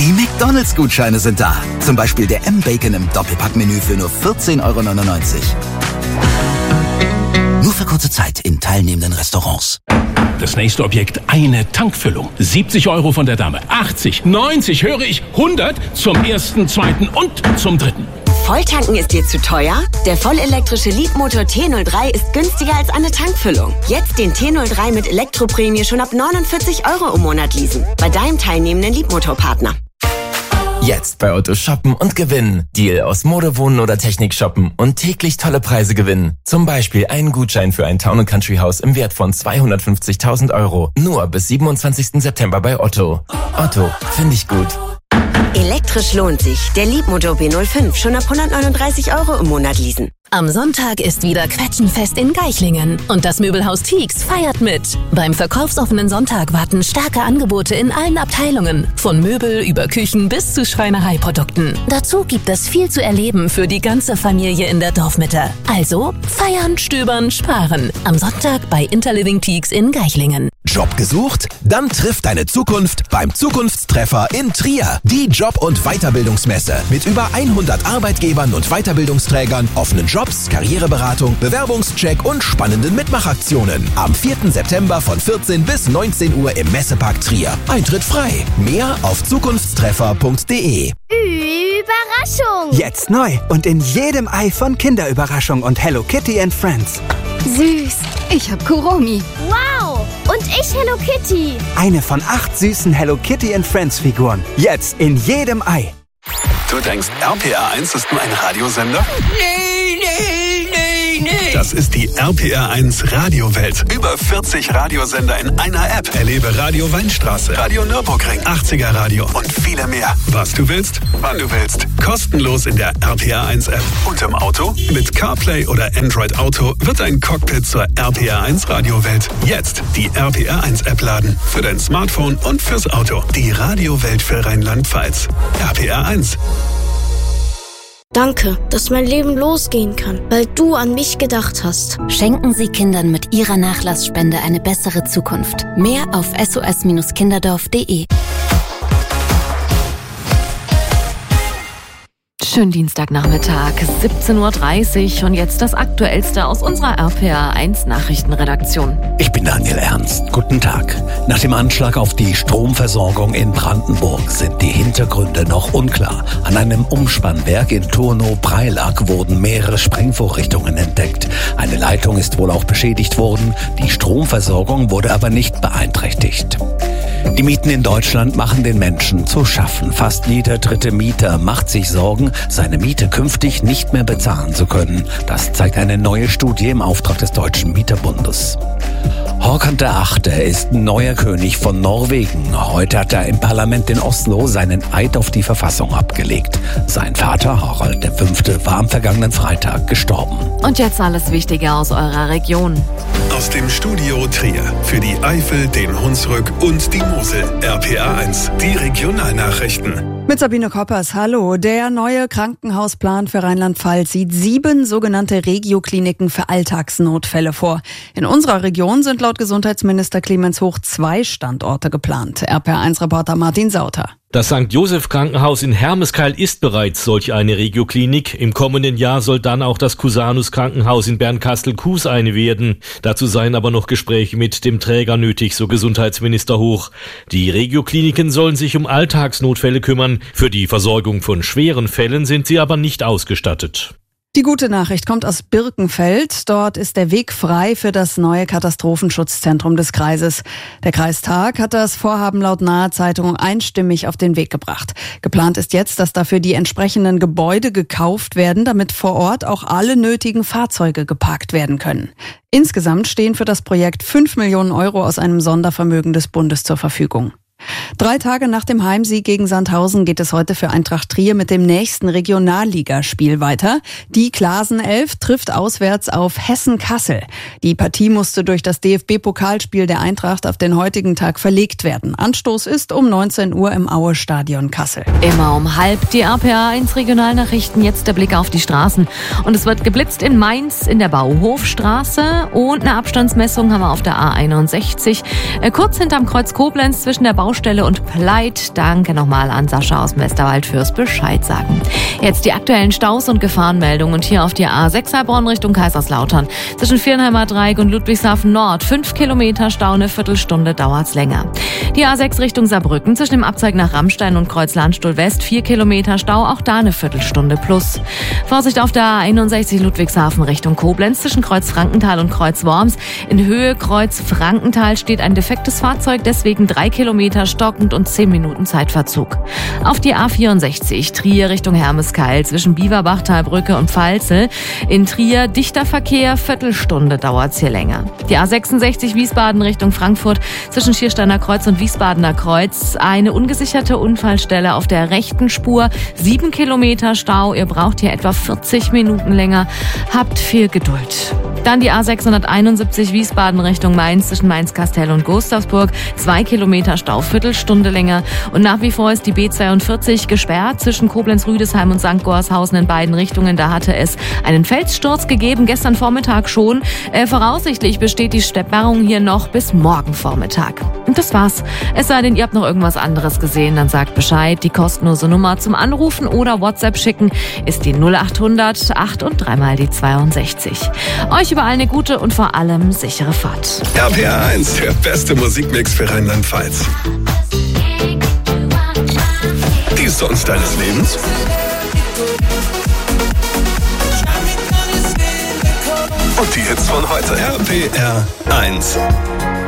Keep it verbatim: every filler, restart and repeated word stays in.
Die McDonald's-Gutscheine sind da. Zum Beispiel der M-Bacon im Doppelpackmenü für nur vierzehn Euro neunundneunzig. Nur für kurze Zeit in teilnehmenden Restaurants. Das nächste Objekt, eine Tankfüllung. siebzig Euro von der Dame, achtzig, neunzig, höre ich, hundert zum ersten, zweiten und zum dritten. Volltanken ist dir zu teuer? Der vollelektrische Leapmotor T null drei ist günstiger als eine Tankfüllung. Jetzt den T null drei mit Elektroprämie schon ab neunundvierzig Euro im Monat leasen. Bei deinem teilnehmenden Leapmotor-Partner. Jetzt bei Otto shoppen und gewinnen. Deal aus Mode, Wohnen oder Technik shoppen und täglich tolle Preise gewinnen. Zum Beispiel einen Gutschein für ein Town and Country Haus im Wert von zweihundertfünfzigtausend Euro. Nur bis siebenundzwanzigsten September bei Otto. Otto, finde ich gut. Elektrisch lohnt sich. Der Leapmotor B null fünf schon ab hundertneununddreißig Euro im Monat leasen. Am Sonntag ist wieder Quetschenfest in Geichlingen und das Möbelhaus Tieks feiert mit. Beim verkaufsoffenen Sonntag warten starke Angebote in allen Abteilungen, von Möbel über Küchen bis zu Schreinereiprodukten. Dazu gibt es viel zu erleben für die ganze Familie in der Dorfmitte. Also feiern, stöbern, sparen. Am Sonntag bei Interliving Tieks in Geichlingen. Job gesucht? Dann trifft deine Zukunft beim Zukunftstreffer in Trier. Die Job- und Weiterbildungsmesse mit über hundert Arbeitgebern und Weiterbildungsträgern, offenen Jobs, Karriereberatung, Bewerbungscheck und spannenden Mitmachaktionen. Am vierten September von vierzehn bis neunzehn Uhr im Messepark Trier. Eintritt frei. Mehr auf zukunftstreffer punkt de. Überraschung! Jetzt neu und in jedem Ei von Kinderüberraschung und Hello Kitty and Friends. Süß. Ich hab Kuromi. Wow. Und ich Hello Kitty. Eine von acht süßen Hello Kitty and Friends Figuren. Jetzt in jedem Ei. Du denkst, R P R eins ist nur ein Radiosender? Nee, nee, nee, nee. Das ist die R P R eins Radiowelt. Über vierzig Radiosender in einer App. Erlebe Radio Weinstraße, Radio Nürburgring, achtziger Radio und viele mehr. Was du willst, wann du willst. Kostenlos in der R P R eins App. Und im Auto? Mit CarPlay oder Android Auto wird dein Cockpit zur R P R eins Radiowelt. Jetzt die R P R eins App laden. Für dein Smartphone und fürs Auto. Die Radiowelt für Rheinland-Pfalz. R P R eins. Danke, dass mein Leben losgehen kann, weil du an mich gedacht hast. Schenken Sie Kindern mit Ihrer Nachlassspende eine bessere Zukunft. Mehr auf s o s kinderdorf punkt de. Schönen Dienstagnachmittag, siebzehn Uhr dreißig und jetzt das Aktuellste aus unserer R P R eins Nachrichtenredaktion. Ich bin Daniel Ernst. Guten Tag. Nach dem Anschlag auf die Stromversorgung in Brandenburg sind die Hintergründe noch unklar. An einem Umspannwerk in Turnow-Preilack wurden mehrere Sprengvorrichtungen entdeckt. Eine Leitung ist wohl auch beschädigt worden. Die Stromversorgung wurde aber nicht beeinträchtigt. Die Mieten in Deutschland machen den Menschen zu schaffen. Fast jeder dritte Mieter macht sich Sorgen, seine Miete künftig nicht mehr bezahlen zu können. Das zeigt eine neue Studie im Auftrag des Deutschen Mieterbundes. Håkon der Achte ist neuer König von Norwegen. Heute hat er im Parlament in Oslo seinen Eid auf die Verfassung abgelegt. Sein Vater, Harald der Fünfte, war am vergangenen Freitag gestorben. Und jetzt alles Wichtige aus eurer Region. Aus dem Studio Trier für die Eifel, den Hunsrück und die Mosel. R P R eins, die Regionalnachrichten. Mit Sabine Koppers, hallo. Der neue Krankenhausplan für Rheinland-Pfalz sieht sieben sogenannte Regiokliniken für Alltagsnotfälle vor. In unserer Region sind laut Gesundheitsminister Clemens Hoch zwei Standorte geplant. R P R eins Reporter Martin Sauter. Das Sankt Joseph Krankenhaus in Hermeskeil ist bereits solch eine Regioklinik. Im kommenden Jahr soll dann auch das Cusanus Krankenhaus in Bernkastel-Kues eine werden. Dazu seien aber noch Gespräche mit dem Träger nötig, so Gesundheitsminister Hoch. Die Regiokliniken sollen sich um Alltagsnotfälle kümmern. Für die Versorgung von schweren Fällen sind sie aber nicht ausgestattet. Die gute Nachricht kommt aus Birkenfeld. Dort ist der Weg frei für das neue Katastrophenschutzzentrum des Kreises. Der Kreistag hat das Vorhaben laut Nahe Zeitung einstimmig auf den Weg gebracht. Geplant ist jetzt, dass dafür die entsprechenden Gebäude gekauft werden, damit vor Ort auch alle nötigen Fahrzeuge geparkt werden können. Insgesamt stehen für das Projekt fünf Millionen Euro aus einem Sondervermögen des Bundes zur Verfügung. Drei Tage nach dem Heimsieg gegen Sandhausen geht es heute für Eintracht Trier mit dem nächsten Regionalligaspiel weiter. Die Glasen-Elf trifft auswärts auf Hessen-Kassel. Die Partie musste durch das D F B-Pokalspiel der Eintracht auf den heutigen Tag verlegt werden. Anstoß ist um neunzehn Uhr im Aue-Stadion Kassel. Immer um halb die R P R eins Regionalnachrichten. Jetzt der Blick auf die Straßen. Und es wird geblitzt in Mainz in der Bauhofstraße. Und eine Abstandsmessung haben wir auf der A einundsechzig. Kurz hinterm Kreuz Koblenz zwischen der Bau Baustelle und Pleit. Danke nochmal an Sascha aus dem Westerwald fürs Bescheid sagen. Jetzt die aktuellen Staus und Gefahrenmeldungen und hier auf die A sechs Heilbronn Richtung Kaiserslautern. Zwischen Viernheimer Dreieck und Ludwigshafen Nord. Fünf Kilometer Stau, eine Viertelstunde dauert's länger. Die A sechs Richtung Saarbrücken zwischen dem Abzweig nach Rammstein und Kreuz Landstuhl West. Vier Kilometer Stau, auch da eine Viertelstunde plus. Vorsicht auf der A einundsechzig Ludwigshafen Richtung Koblenz zwischen Kreuz Frankenthal und Kreuz Worms. In Höhe Kreuz Frankenthal steht ein defektes Fahrzeug, deswegen drei Kilometer stockend und zehn Minuten Zeitverzug. Auf die A vierundsechzig Trier Richtung Hermeskeil zwischen Bieberbach, Talbrücke und Pfalzel. In Trier dichter Verkehr, Viertelstunde dauert's hier länger. Die A sechsundsechzig Wiesbaden Richtung Frankfurt zwischen Schiersteiner Kreuz und Wiesbadener Kreuz. Eine ungesicherte Unfallstelle auf der rechten Spur. Sieben Kilometer Stau. Ihr braucht hier etwa vierzig Minuten länger. Habt viel Geduld. Dann die A sechshunderteinundsiebzig Wiesbaden Richtung Mainz zwischen Mainz-Kastel und Gustavsburg. Zwei Kilometer Stau, Viertelstunde länger. Und nach wie vor ist die B zweiundvierzig gesperrt zwischen Koblenz-Rüdesheim und Sankt Gorshausen in beiden Richtungen. Da hatte es einen Felssturz gegeben, gestern Vormittag schon. Äh, voraussichtlich besteht die Sperrung hier noch bis morgen Vormittag. Und das war's. Es sei denn, ihr habt noch irgendwas anderes gesehen, dann sagt Bescheid. Die kostenlose Nummer zum Anrufen oder WhatsApp schicken ist die null achthundert acht und dreimal die zweiundsechzig. Euch überall eine gute und vor allem sichere Fahrt. R P R eins, der beste Musikmix für Rheinland-Pfalz. Die Songs deines Lebens? Und die Hits von heute. R P R eins.